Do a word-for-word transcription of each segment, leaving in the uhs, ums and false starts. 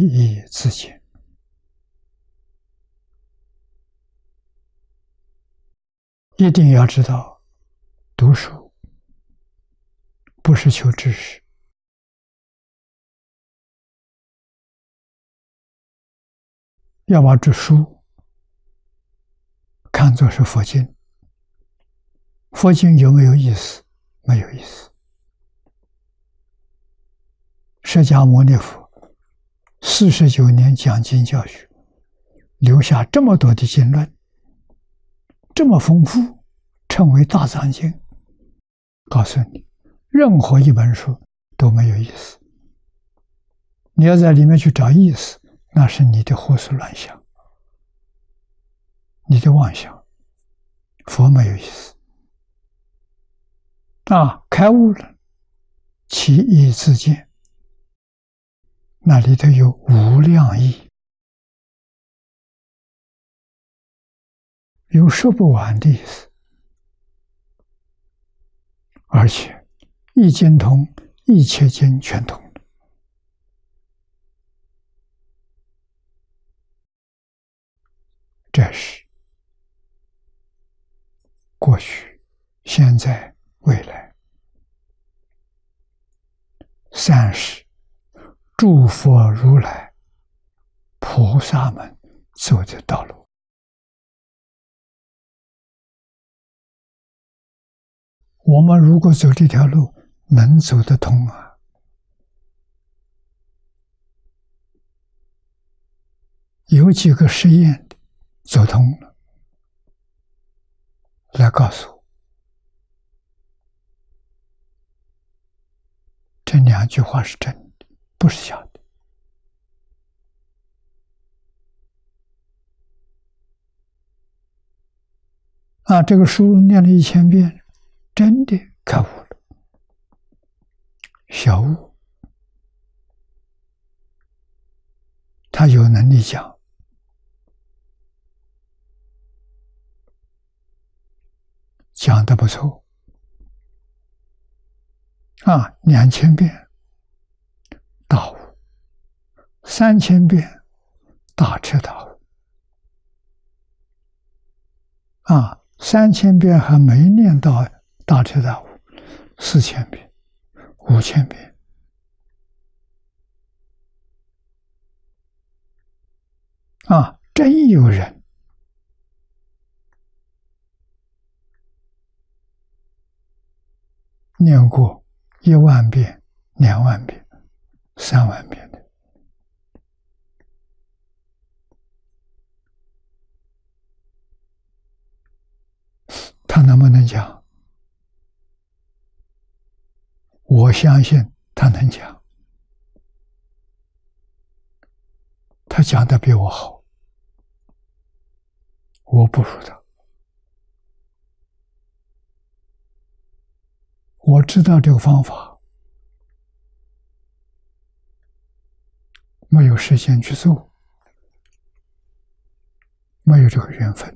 义自见。一定要知道，读书不是求知识，要把这书看作是佛经。佛经有没有意思？没有意思。释迦牟尼佛四十九年讲经教学，留下这么多的经论，这么丰富，称为大藏经。告诉你，任何一本书都没有意思。你要在里面去找意思，那是你的胡思乱想，你的妄想。佛没有意思啊，开悟了，其义自见，那里头有无量义，有说不完的意思。而且一经通，一切经全通。这是过去、现在、未来三世诸佛如来菩萨们走的道路。我们如果走这条路，能走得通啊？有几个实验走通了，来告诉我，这两句话是真的，不是假的。啊，这个书念了一千遍，真的开悟了，小悟。他有能力讲，讲得不错。啊，两千遍大悟，三千遍大彻大悟。啊，三千遍还没念到大彻大悟，四千遍、五千遍。啊，真有人念过一万遍、两万遍、三万遍的。他能不能讲？我相信他能讲，他讲得比我好，我不如他。我知道这个方法，没有时间去做，没有这个缘分。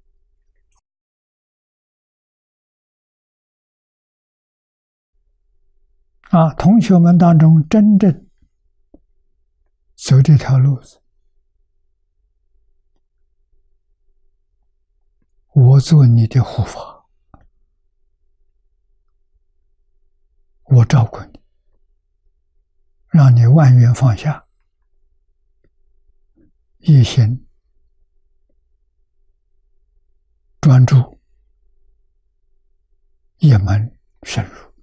啊，同学们当中真正走这条路子，我做你的护法，我照顾你，让你万缘放下，一心专注，一门深入。